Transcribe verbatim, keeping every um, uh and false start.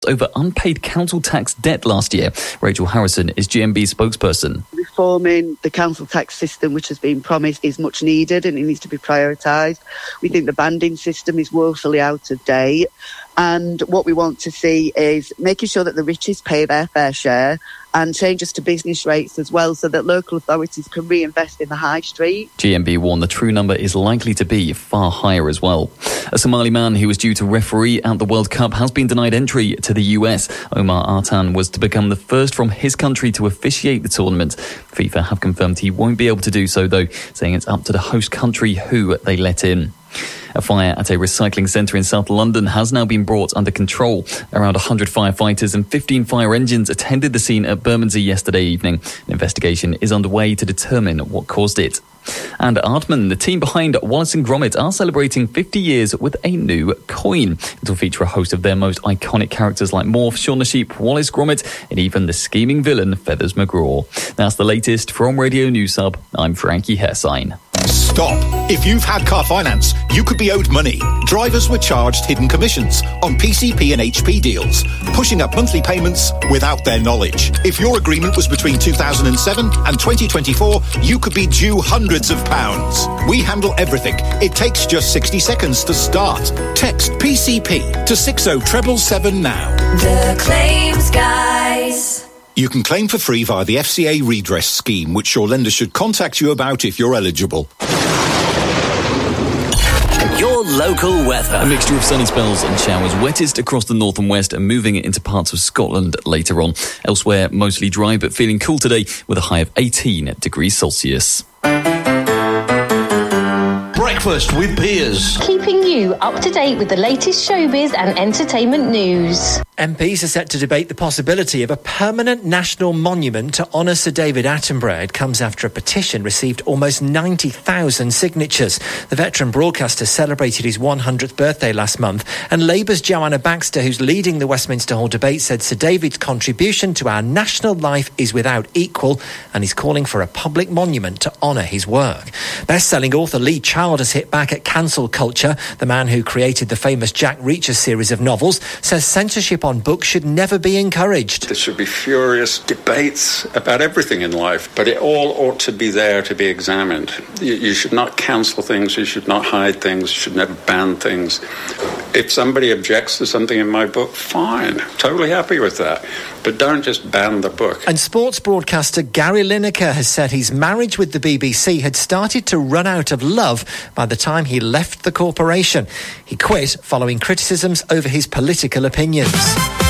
over unpaid council tax debt last year. Rachel Harrison is G M B spokesperson. Reforming the council tax system, which has been promised, is much needed and it needs to be prioritised. We think the banding system is woefully out of date. And what we want to see is making sure that the richest pay their fair share and changes to business rates as well so that local authorities can reinvest in the high street. G M B warned the true number is likely to be far higher as well. A Somali man who was due to referee at the World Cup has been denied entry to the U S. Omar Artan was to become the first from his country to officiate the tournament. FIFA have confirmed he won't be able to do so though, saying it's up to the host country who they let in. A fire at a recycling centre in South London has now been brought under control. Around one hundred firefighters and fifteen fire engines attended the scene at Bermondsey yesterday evening. An investigation is underway to determine what caused it. And Aardman, the team behind Wallace and Gromit, are celebrating fifty years with a new coin. It will feature a host of their most iconic characters like Morph, Shaun the Sheep, Wallace Gromit, and even the scheming villain Feathers McGraw. That's the latest from Radio News Hub. I'm Frankie Hersign. Stop. If you've had car finance, you could be owed money. Drivers were charged hidden commissions on P C P and H P deals, pushing up monthly payments without their knowledge. If your agreement was between two thousand seven and twenty twenty-four, you could be due hundreds of pounds. We handle everything. It takes just sixty seconds to start. Text P C P to six oh seven seven now. The Claims Guys. You can claim for free via the F C A redress scheme, which your lender should contact you about if you're eligible. Your local weather. A mixture of sunny spells and showers, wettest across the north and west and moving into parts of Scotland later on. Elsewhere, mostly dry but feeling cool today with a high of eighteen degrees Celsius. Breakfast with Piers. Keeping you up to date with the latest showbiz and entertainment news. M Ps are set to debate the possibility of a permanent national monument to honour Sir David Attenborough. It comes after a petition received almost ninety thousand signatures. The veteran broadcaster celebrated his one hundredth birthday last month, and Labour's Joanna Baxter, who's leading the Westminster Hall debate, said Sir David's contribution to our national life is without equal, and is calling for a public monument to honour his work. Best-selling author Lee Child has hit back at cancel culture. The man who created the famous Jack Reacher series of novels says censorship on books should never be encouraged. There should be furious debates about everything in life, but it all ought to be there to be examined. You, you should not cancel things, you should not hide things, you should never ban things. If somebody objects to something in my book, fine, totally happy with that. But don't just ban the book. And sports broadcaster Gary Lineker has said his marriage with the B B C had started to run out of love by the time he left the corporation. He quit following criticisms over his political opinions.